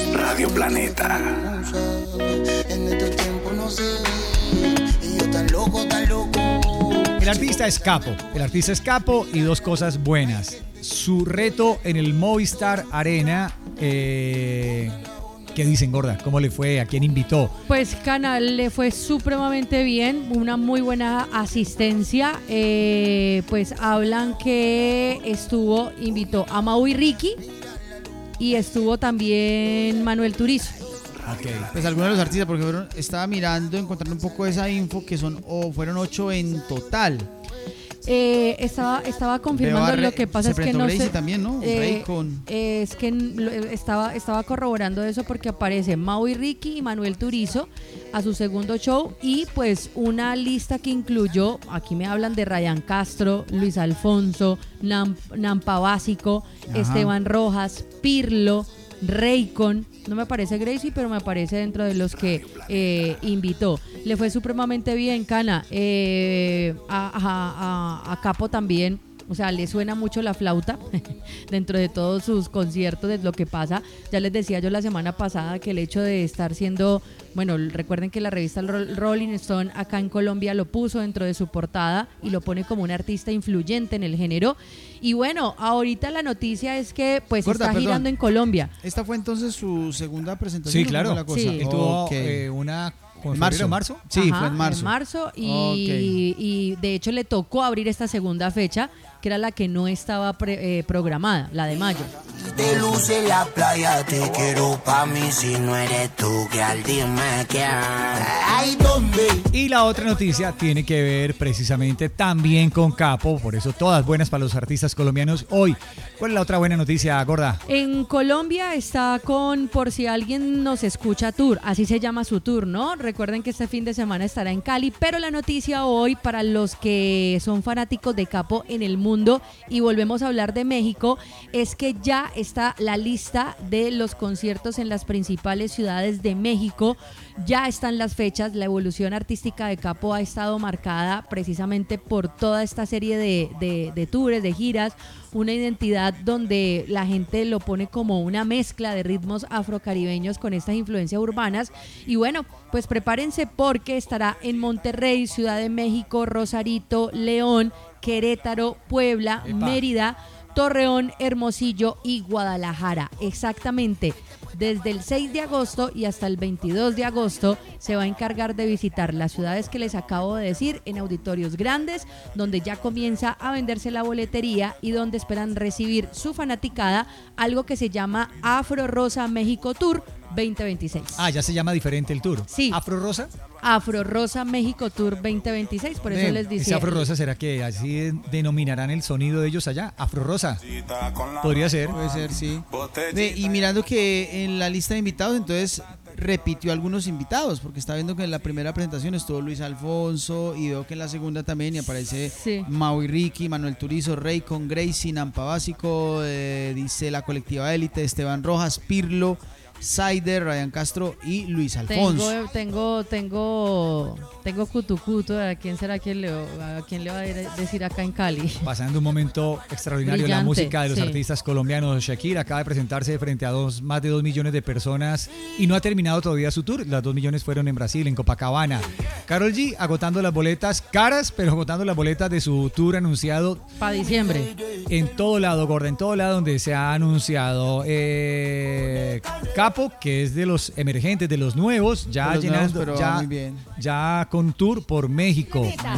Radio Planeta. En estos tiempos no se ve. Y yo tan loco, tan loco. El artista es Capo y dos cosas buenas. Su reto en el Movistar Arena, ¿qué dicen, gorda? ¿Cómo le fue? ¿A quién invitó? Pues Canal le fue supremamente bien, una muy buena asistencia. Pues hablan que invitó a Mau y Ricky y estuvo también Manuel Turizo. Okay. Pues algunos de los artistas, porque estaba mirando, encontrando un poco de esa info, que fueron 8 en total. Estaba confirmando, lo que pasa es que no Gracie sé. También, ¿no? Raycon. Es que estaba corroborando eso porque aparece Mau y Ricky y Manuel Turizo a su segundo show y pues una lista que incluyó, aquí me hablan de Ryan Castro, Luis Alfonso, Nampa Básico, Esteban Rojas, Pirlo, Raycon. No me aparece Gracie, pero me aparece dentro de los que invitó. Le fue supremamente bien, Cana. A Capo también. O sea, le suena mucho la flauta dentro de todos sus conciertos, de lo que pasa. Ya les decía yo la semana pasada que el hecho de estar siendo, bueno, recuerden que la revista Rolling Stone acá en Colombia lo puso dentro de su portada y lo pone como un artista influyente en el género. Y bueno, ahorita la noticia es que pues está girando en Colombia. ¿Esta fue entonces su segunda presentación? Sí, claro. La cosa? Sí. Él tuvo una... ¿En marzo? Sí, fue en marzo. En marzo y de hecho le tocó abrir esta segunda fecha, que era la que no estaba programada, la de mayo. De luz en la playa, te quiero pa' mí si no eres tú, que al dime que hay donde. Y la otra noticia tiene que ver precisamente también con Capo, por eso todas buenas para los artistas colombianos hoy. ¿Cuál es la otra buena noticia, gorda? En Colombia está con Por si alguien nos escucha tour, así se llama su tour, ¿no? Recuerden que este fin de semana estará en Cali, pero la noticia hoy para los que son fanáticos de Capo en el mundo, y volvemos a hablar de México, es que ya está la lista de los conciertos en las principales ciudades de México. Ya están las fechas. La evolución artística de Capo ha estado marcada precisamente por toda esta serie de tours, de giras, una identidad donde la gente lo pone como una mezcla de ritmos afrocaribeños con estas influencias urbanas. Y bueno, pues prepárense porque estará en Monterrey, Ciudad de México, Rosarito, León, Querétaro, Puebla, Mérida, Torreón, Hermosillo y Guadalajara. Exactamente, desde el 6 de agosto y hasta el 22 de agosto se va a encargar de visitar las ciudades que les acabo de decir en auditorios grandes, donde ya comienza a venderse la boletería y donde esperan recibir su fanaticada, algo que se llama Afro Rosa México Tour 2026. Ah, ya se llama diferente el tour. Sí. ¿Afro Rosa? Afro Rosa México Tour 2026, por eso les decía. ¿Ese Afro Rosa será que así denominarán el sonido de ellos allá? Afro Rosa. Podría ser. Puede ser, sí. Y mirando que en la lista de invitados, entonces repitió algunos invitados, porque está viendo que en la primera presentación estuvo Luis Alfonso y veo que en la segunda también y aparece Mau y Ricky, Manuel Turizo, Raycon, Gracie, Nampa Básico, dice la colectiva Élite, Esteban Rojas, Pirlo, Saider, Ryan Castro y Luis Alfonso. Tengo cutucuto. ¿A quién será a quién le va a decir acá en Cali? Pasando un momento extraordinario, brillante, la música de los artistas colombianos. Shakira acaba de presentarse frente a más de 2 millones de personas y no ha terminado todavía su tour. Las 2 millones fueron en Brasil, en Copacabana. Karol G agotando las boletas caras, pero agotando las boletas de su tour anunciado para diciembre. En todo lado, gorda, en todo lado donde se ha anunciado. Capo, que es de los emergentes, de los nuevos, ya llenando, ya con tour por México.